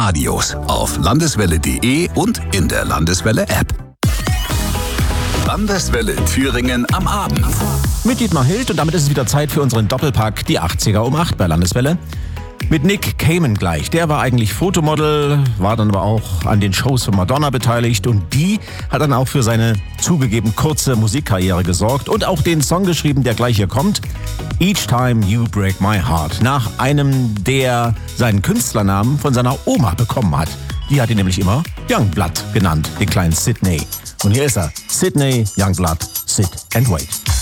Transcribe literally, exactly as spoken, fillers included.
Radios auf landeswelle punkt de und in der Landeswelle-App. Landeswelle Thüringen am Abend. Mit Dietmar Hild, und damit ist es wieder Zeit für unseren Doppelpack, die achtziger um acht bei Landeswelle. Mit Nick Cayman gleich. Der war eigentlich Fotomodel, war dann aber auch an den Shows von Madonna beteiligt, und die hat dann auch für seine zugegeben kurze Musikkarriere gesorgt und auch den Song geschrieben, der gleich hier kommt. Each Time You Break My Heart. Nach einem, der seinen Künstlernamen von seiner Oma bekommen hat. Die hat ihn nämlich immer Youngblood genannt, den kleinen Sidney. Und hier ist er, Sidney Youngblood, Sit and Wait.